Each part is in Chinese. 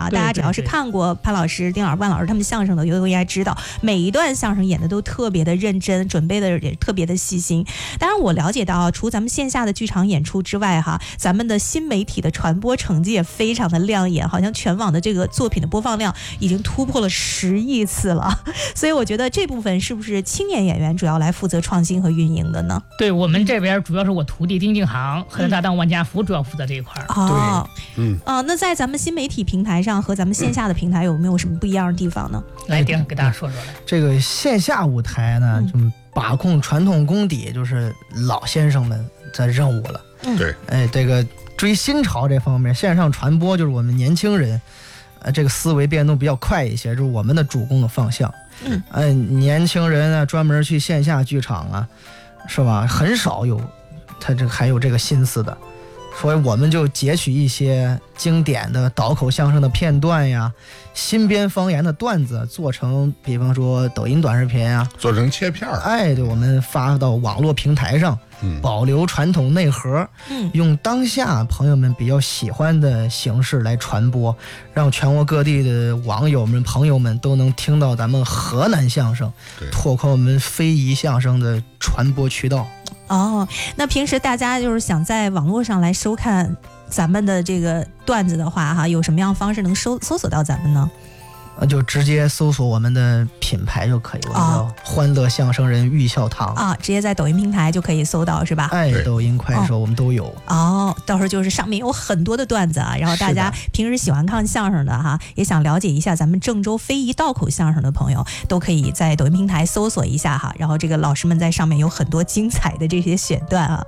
大家只要是看过潘老师、丁老师、万老师他们相声的，都应该知道每一段相声演的都特别的认真，准备的也特别的细心。当然我了解到除咱们线下的剧场演出之外哈，咱们的新媒体的传播成绩也非常的亮眼，好像全网的这个作品的播放量已经突破了10亿次了。所以我觉得这部分是不是青年演员主要来负责创新和运营的呢？ 对，我们这边主要是我徒弟丁敬航和搭档万家福主要负责这一块。 对，那在咱们新媒体平台上和咱们线下的平台有没有什么不一样的地方呢？ 来，丁给大家说说来。 这个线下舞台呢，就把控传统功底，就是老先生们的任务了。 对， 这个追新潮这方面，线上传播就是我们年轻人，这个思维变动比较快一些，就是我们的主攻的方向。年轻人啊，专门去线下剧场啊，是吧？很少有他这个还有这个心思的。所以我们就截取一些经典的倒口相声的片段呀，新编方言的段子，做成比方说抖音短视频啊， 做成切片， 对，我们发到网络平台上，保留传统内核，用当下朋友们比较喜欢的形式来传播，让全国各地的网友们朋友们都能听到咱们河南相声，拓宽我们非遗相声的传播渠道。 那平时大家就是想在网络上来收看咱们的这个段子的话哈，有什么样的方式能搜索到咱们呢？ 就直接搜索我们的品牌就可以了，叫欢乐相声人玉笑堂直接在抖音平台就可以搜到是吧？ 抖音快手我们都有。 到时候就是上面有很多的段子啊，然后大家平时喜欢看相声的哈，也想了解一下咱们郑州非遗道口相声的朋友，都可以在抖音平台搜索一下哈，然后这个老师们在上面有很多精彩的这些选段啊。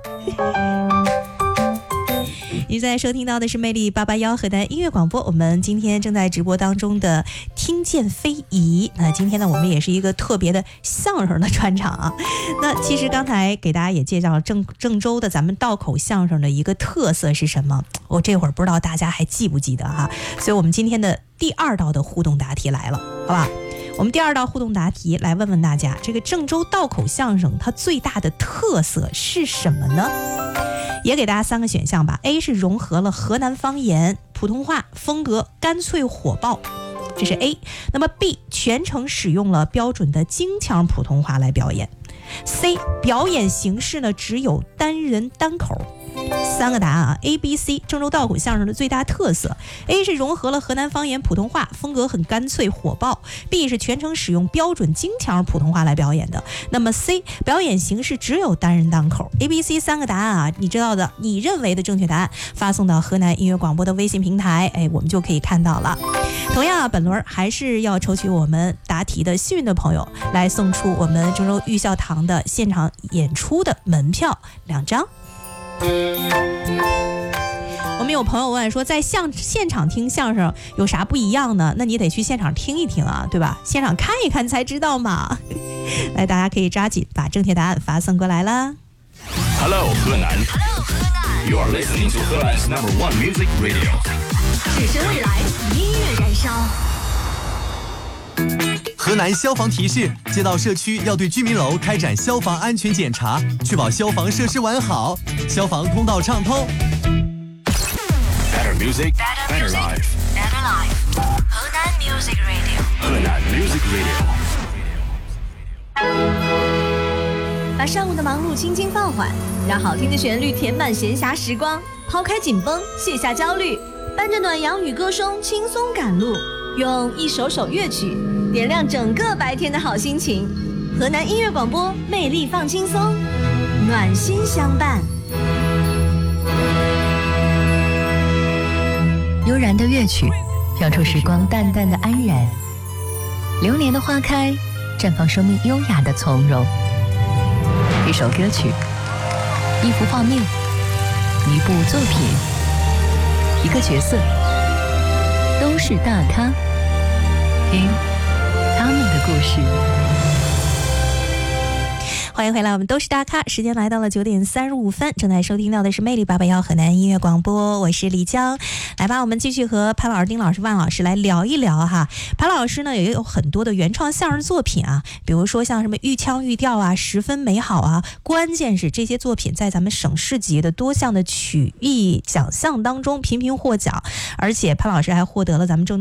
你在收听到的是魅力881河南音乐广播，我们今天正在直播当中的听见非遗。那今天呢，我们也是一个特别的相声的专场啊。那其实刚才给大家也介绍了郑州的咱们道口相声的一个特色是什么，我这会儿不知道大家还记不记得哈。所以我们今天的第2道的互动答题来了，好吧？我们第2道互动答题来问问大家，这个郑州道口相声它最大的特色是什么呢？也给大家3个选项吧。 A 是融合了河南方言普通话风格，干脆火爆，这是 A。 那么 B 全程使用了标准的京腔普通话来表演。 C 表演形式呢只有单人单口。3个答案啊 A B C 郑州道口相声的最大特色。 A 是融合了河南方言普通话风格，很干脆火爆。 B 是全程使用标准京腔普通话来表演的。那么 C 表演形式只有单人单口。 A B C 3个答案啊，你知道的，你认为的正确答案发送到河南音乐广播的微信平台，我们就可以看到了。同样啊，本轮还是要抽取我们答题的幸运的朋友，来送出我们郑州玉笑堂的现场演出的门票2张。我们有朋友问说，在现场听相声有啥不一样呢？那你得去现场听一听啊，对吧？现场看一看才知道嘛。来，大家可以抓紧把正确答案发送过来啦。 Hello 河南 You are listening to 河南 #1 Music Radio， 只是未来，音乐燃烧。 河南消防提示：街道社区要对居民楼开展消防安全检查，确保消防设施完好，消防通道畅通。 Better music, better life. Better life. 河南 Music Radio。 河南 Music Radio。 把上午的忙碌轻轻放缓，让好听的旋律填满闲暇时光，抛开紧绷，卸下焦虑，伴着暖阳与歌声轻松赶路，用一首首乐曲点亮整个白天的好心情。河南音乐广播，魅力放轻松，暖心相伴。 悠然的乐曲飘出时光淡淡的安然，流年的花开绽放生命优雅的从容。一首歌曲，一幅画面，一部作品，一个角色，都是大咖，听他们的故事。 欢迎回来，我们都是大咖。时间来到了9点35分，正在收听到的是魅力881河南音乐广播，我是李江。来吧，我们继续和潘老师、丁老师、万老师来聊一聊哈。潘老师呢也有很多的原创相声作品啊，比如说像什么豫腔豫调啊，十分美好啊。关键是这些作品在咱们省市级的多项的曲艺奖项当中频频获奖，而且潘老师还获得了咱们郑州